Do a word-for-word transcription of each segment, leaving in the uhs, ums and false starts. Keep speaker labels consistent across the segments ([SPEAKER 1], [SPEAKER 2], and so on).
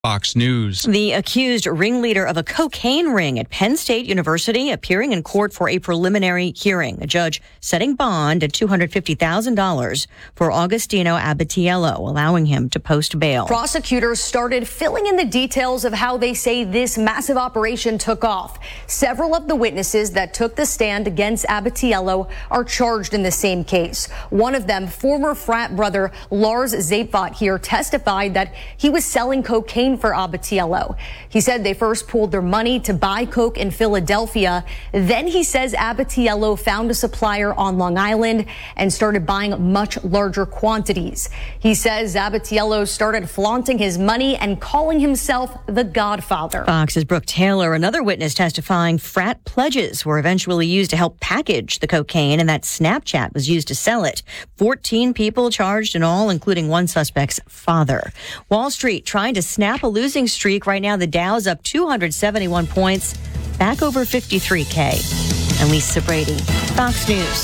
[SPEAKER 1] Fox News.
[SPEAKER 2] The accused ringleader of a cocaine ring at Penn State University appearing in court for a preliminary hearing. A judge setting bond at two hundred fifty thousand dollars for Augustino Abatiello, allowing him to post bail.
[SPEAKER 3] Prosecutors started filling in the details of how they say this massive operation took off. Several of the witnesses that took the stand against Abatiello are charged in the same case. One of them, former frat brother Lars Zapot, here testified that he was selling cocaine for Abatiello. He said they first pooled their money to buy coke in Philadelphia. Then he says Abatiello found a supplier on Long Island and started buying much larger quantities. He says Abatiello started flaunting his money and calling himself the Godfather.
[SPEAKER 2] Fox's Brooke Taylor, another witness testifying frat pledges were eventually used to help package the cocaine, and that Snapchat was used to sell it. fourteen people charged in all, including one suspect's father. Wall Street trying to snap a losing streak. Right now, the Dow's up two hundred seventy-one points, back over fifty-three K. And Lisa Brady, Fox News.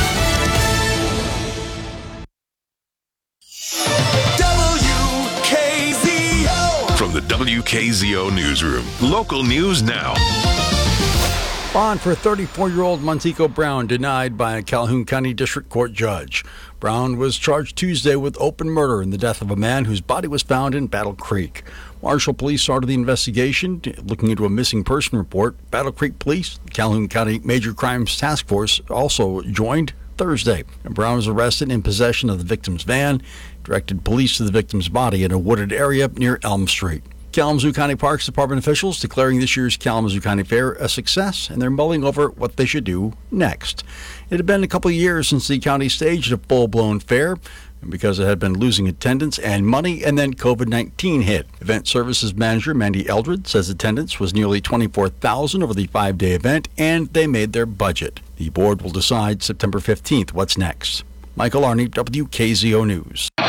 [SPEAKER 4] W K Z O.
[SPEAKER 5] From the W K Z O Newsroom, local news now.
[SPEAKER 6] Bond for thirty-four-year-old Montego Brown denied by a Calhoun County District Court judge. Brown was charged Tuesday with open murder in the death of a man whose body was found in Battle Creek. Marshall Police started the investigation, looking into a missing person report. Battle Creek Police, Calhoun County Major Crimes Task Force, also joined Thursday. And Brown was arrested in possession of the victim's van, directed police to the victim's body in a wooded area near Elm Street. Kalamazoo County Parks Department officials declaring this year's Kalamazoo County Fair a success, and they're mulling over what they should do next. It had been a couple of years since the county staged a full-blown fair, and because it had been losing attendance and money, and then covid nineteen hit. Event Services Manager Mandy Eldred says attendance was nearly twenty-four thousand over the five-day event, and they made their budget. The board will decide September fifteenth what's next. Michael Arney, W K Z O News.